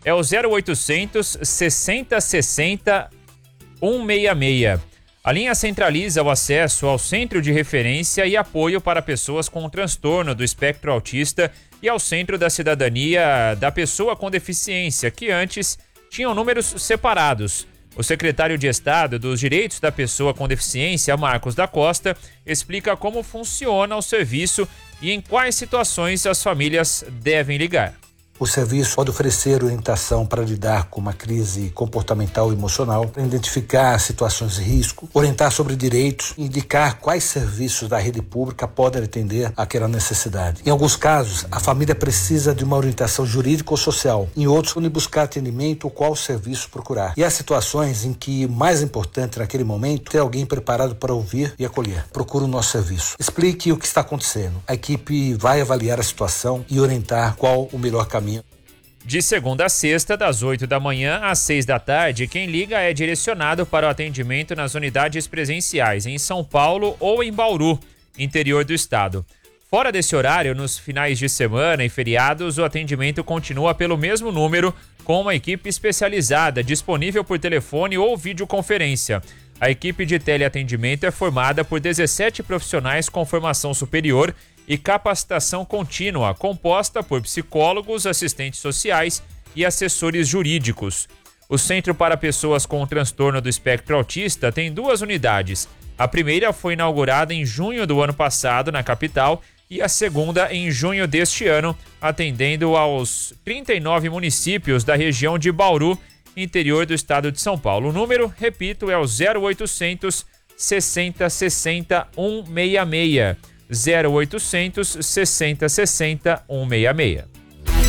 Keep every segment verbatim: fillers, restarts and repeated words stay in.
é o zero oitocentos, sessenta sessenta, cento e sessenta e seis. A linha centraliza o acesso ao centro de referência e apoio para pessoas com transtorno do espectro autista e ao Centro da Cidadania da Pessoa com Deficiência, que antes tinham números separados. O secretário de Estado dos Direitos da Pessoa com Deficiência, Marcos da Costa, explica como funciona o serviço e em quais situações as famílias devem ligar. O serviço pode oferecer orientação para lidar com uma crise comportamental e emocional, para identificar situações de risco, orientar sobre direitos e indicar quais serviços da rede pública podem atender àquela necessidade. Em alguns casos, a família precisa de uma orientação jurídica ou social. Em outros, onde buscar atendimento ou qual serviço procurar. E há situações em que o mais importante naquele momento é ter alguém preparado para ouvir e acolher. Procure o nosso serviço. Explique o que está acontecendo. A equipe vai avaliar a situação e orientar qual o melhor caminho. De segunda a sexta, das oito da manhã às seis da tarde, quem liga é direcionado para o atendimento nas unidades presenciais em São Paulo ou em Bauru, interior do estado. Fora desse horário, nos finais de semana e feriados, o atendimento continua pelo mesmo número, com uma equipe especializada disponível por telefone ou videoconferência. A equipe de teleatendimento é formada por dezessete profissionais com formação superior e capacitação contínua, composta por psicólogos, assistentes sociais e assessores jurídicos. O Centro para Pessoas com Transtorno do Espectro Autista tem duas unidades. A primeira foi inaugurada em junho do ano passado na capital e a segunda em junho deste ano, atendendo aos trinta e nove municípios da região de Bauru, interior do estado de São Paulo. O número, repito, é o zero oitocentos, sessenta sessenta, cento e sessenta e seis. zero oitocentos, sessenta sessenta, cento e sessenta e seis.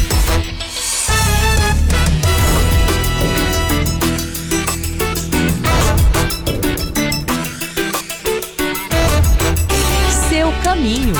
Seu caminho.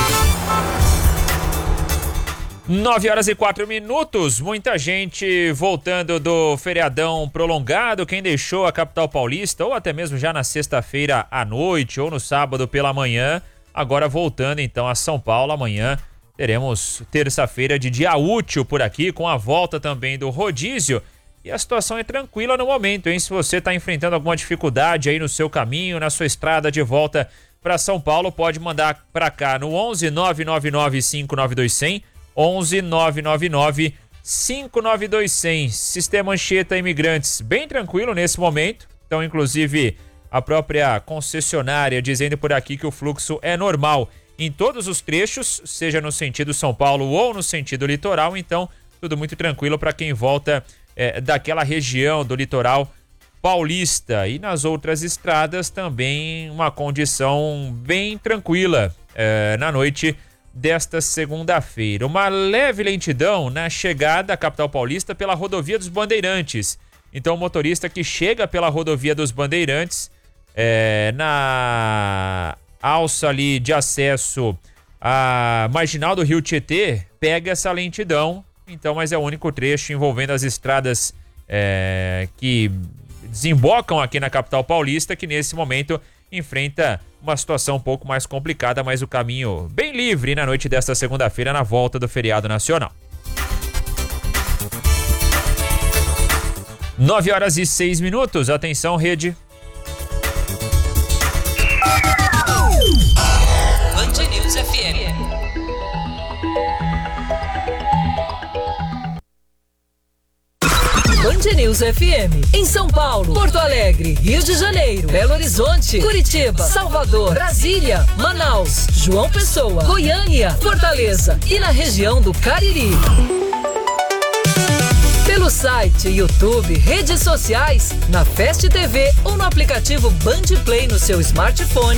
nove horas e quatro minutos, muita gente voltando do feriadão prolongado, quem deixou a capital paulista ou até mesmo já na sexta-feira à noite ou no sábado pela manhã, agora voltando então a São Paulo. Amanhã teremos terça-feira de dia útil por aqui, com a volta também do rodízio, e a situação é tranquila no momento, hein? Se você está enfrentando alguma dificuldade aí no seu caminho, na sua estrada de volta para São Paulo, pode mandar para cá no onze, nove nove nove, cinco nove dois, zero zero, onze, nove nove nove, cinco nove dois, zero zero. Sistema Anchieta Imigrantes bem tranquilo nesse momento, então inclusive a própria concessionária dizendo por aqui que o fluxo é normal em todos os trechos, seja no sentido São Paulo ou no sentido litoral, então tudo muito tranquilo para quem volta é, daquela região do litoral paulista. E nas outras estradas também uma condição bem tranquila é, na noite desta segunda-feira. Uma leve lentidão na chegada à capital paulista pela rodovia dos Bandeirantes. Então o motorista que chega pela rodovia dos Bandeirantes, É, na alça ali de acesso à marginal do Rio Tietê, pega essa lentidão, então, mas é o único trecho envolvendo as estradas é, que desembocam aqui na capital paulista, que nesse momento enfrenta uma situação um pouco mais complicada, mas o caminho bem livre na noite desta segunda-feira, na volta do feriado nacional. nove horas e seis minutos, atenção rede. Band News F M. Band News F M. Em São Paulo, Porto Alegre, Rio de Janeiro, Belo Horizonte, Curitiba, Salvador, Brasília, Manaus, João Pessoa, Goiânia, Fortaleza e na região do Cariri. Pelo site, YouTube, redes sociais, na Fast T V ou no aplicativo Band Play no seu smartphone